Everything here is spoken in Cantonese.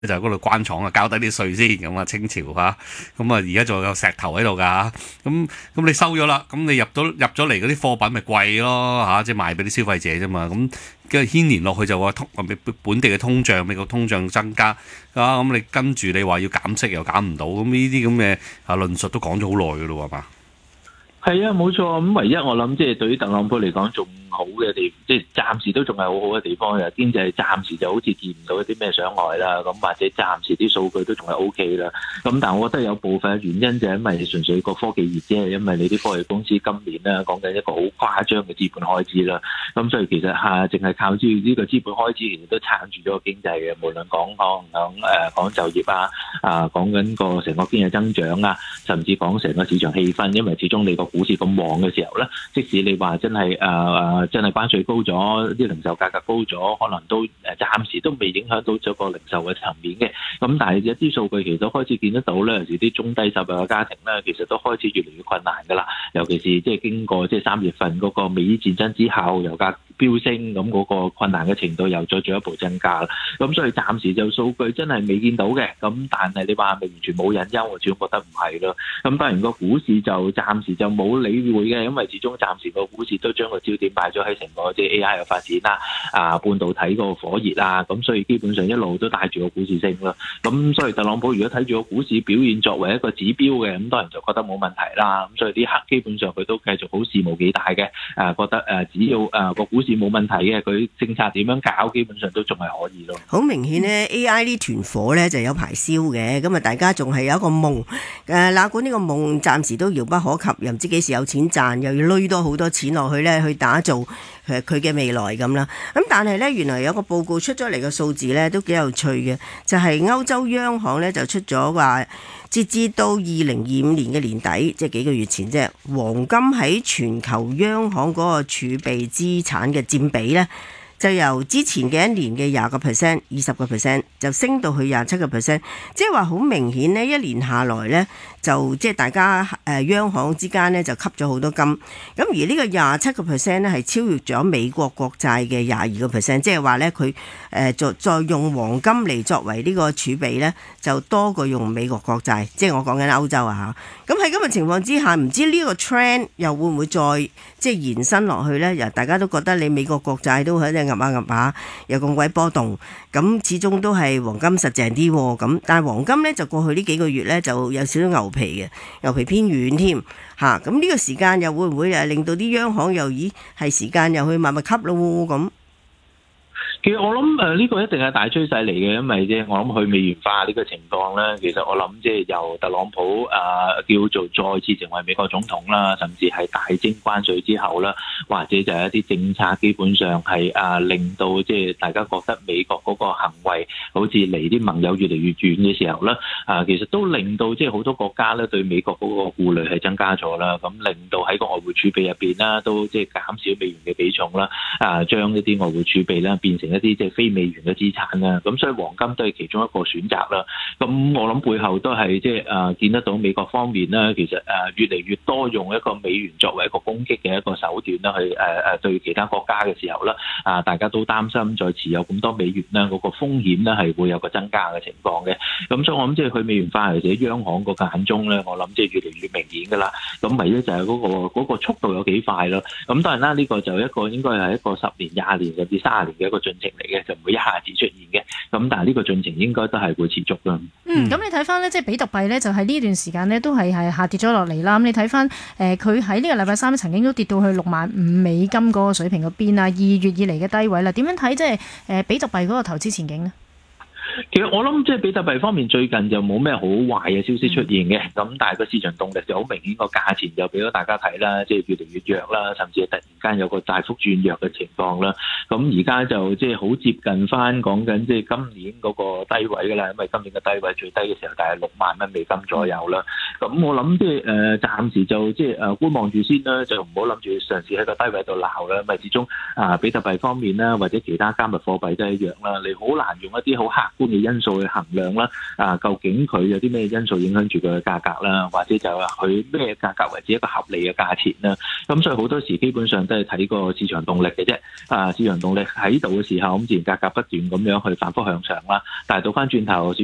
就喺嗰度關廠啊，交低啲稅先咁啊，清朝嚇，咁啊而家仲有石頭喺度㗎，咁你收咗啦，咁你入咗嚟嗰啲貨品咪貴咯嚇，即係賣俾啲消費者啫嘛，咁跟住牽連落去就話本地嘅通脹，美國通脹增加啊，咁你跟住你話要減息又減唔到，咁呢啲咁嘅論述都講咗好耐㗎咯，係嘛？ 係啊，冇錯。咁唯一我諗，即係對於特朗普嚟講，仲好嘅地，即係暫時都仲係好好嘅地方嘅。經濟暫時就好似見唔到一啲咩傷害啦。咁或者暫時啲數據都仲係 O K 啦。咁但係我覺得有部分嘅原因就係因為純粹個科技熱啫，因為你啲科技公司今年咧講緊一個好誇張嘅資本開支啦。咁所以其實淨係靠住呢個資本開支，其實都撐住咗個經濟嘅。無論講就業講緊個成個經濟增長啊，甚至講成個市場氣氛，因為始終你個股市咁旺嘅時候咧，即使你話真係真係關稅高咗，啲零售價格高咗，可能都暫時都未影響到咗個零售嘅層面嘅。咁但係一啲數據其實都開始見得到咧，有時啲中低收入嘅家庭咧，其實都開始越嚟越困難㗎啦。尤其是即係經過即係3月份嗰個美伊戰爭之後，油價飆升，咁嗰個困難嘅程度又再進一步增加啦。咁所以暫時就數據真係未見到嘅。咁但係你話係咪完全冇隱憂？我始終覺得唔係咯。咁當然個股市就暫時就冇理會嘅，因為始終暫時個股市都將個焦點擺咗喺成個即係 AI 嘅發展啦，半導體個火熱啊，咁所以基本上一路都帶住個股市升咯。咁所以特朗普如果睇住個股市表現作為一個指標嘅，咁當然就覺得冇問題啦。咁所以啲客基本上佢都繼續好肆無忌憚嘅，覺得只要個股市冇問題嘅，佢政策點樣搞，基本上都仲係可以咯。 好明顯呢 AI 呢團火呢就有排燒嘅，咁啊大家仲係有一個夢，哪管呢個夢暫時都遙不可及，又唔知幾時有錢賺，又要攞多好多錢落去呢去打造佢嘅未來咁啦。咁但係呢，原來有個報告出咗嚟嘅數字呢都幾有趣嘅，就係歐洲央行呢就出咗話，截至到2025年嘅年底，即係幾個月前啫，黃金喺全球央行嗰個儲備資產嘅佔比呢，就由之前嘅一年嘅20%、20%就升到去27%，即係話好明顯呢，一年下來呢，就即係大家央行之間呢就吸咗好多金，咁而呢個27%呢係超越咗美國國債嘅22%，即係話呢，佢再用黃金嚟作為呢個儲備呢，就多過用美國國債，即係我講緊歐洲啊嚇。咁喺咁嘅情況之下，唔知呢個 trend 又會唔會再即係延伸落去呢？又大家都覺得你美國國債都喺度噏下，有咁鬼波動，咁始終都係黃金實淨啲喎。咁但係黃金呢，就過去呢幾個月呢，就有少少牛皮嘅，牛皮偏軟添嚇。咁呢個時間又會唔會令到啲央行又係時間又去慢慢吸咯咁？ 其實我諗呢個一定係大趨勢嚟嘅，因為啫我諗去美元化呢個情況咧，其實我諗即係由特朗普叫做再次成為美國總統啦，甚至係大徵關稅之後啦，或者就係一啲政策基本上係令到即係大家覺得美國嗰個行為好似離啲盟友越嚟越遠嘅時候咧，其實都令到即係好多國家咧對美國嗰個顧慮係增加咗啦，咁令到喺個外匯儲備入邊啦，都即係減少美元嘅比重啦，將一啲外匯儲備啦變成一啲即係非美元嘅資產啦，咁所以黃金都係其中一個選擇啦。咁我諗背後都係即係見得到美國方面啦，其實越嚟越多用一個美元作為一個攻擊嘅一個手段啦，去對其他國家嘅時候啦，大家都擔心再持有咁多美元啦，嗰個風險咧係會有個增加嘅情況嘅。咁所以我諗即係去美元化或者央行個眼中咧，我諗即係越嚟越明顯噶啦。咁唯一就係嗰個速度有幾快咯。咁當然啦，呢個就應該係一個10年、20年甚至30年嘅一個進程嚟嘅，就唔會一下子出現嘅。咁但係呢個進程應該都係會持續啦。 咁你睇翻咧，即係比特幣咧，就喺呢段時間咧都係下跌咗落嚟啦。咁你睇翻佢喺呢個禮拜三曾經都跌到去65,000美金嗰個水平嗰邊啊，2月以嚟嘅低位啦。點樣睇即係比特幣嗰個投資前景呢？ 其實我諗即係比特幣方面最近就冇咩好壞嘅消息出現嘅，咁但係個市場動力就好明顯，個價錢就俾咗大家睇啦，即係越嚟越弱啦，甚至係突然間有個大幅轉弱嘅情況啦。咁而家就即係好接近翻講緊即係今年嗰個低位噶啦，因為今年嘅低位最低嘅時候大概6萬蚊美金左右啦。咁我諗即係暫時就即係觀望住先啦，就唔好諗住嘗試喺個低位度鬧啦，因為始終比特幣方面啦或者其他加密貨幣都係一樣啦，你好難用一啲好客觀嘅因素去衡量啦。究竟佢有啲咩因素影響住佢嘅價格啦，或者就係話佢咩價格為之一個合理嘅價錢啦。咁所以好多時基本上都係睇個市場動力嘅啫。市場動力喺度嘅時候，咁自然價格不斷咁樣去反覆向上啦。但係倒翻轉頭，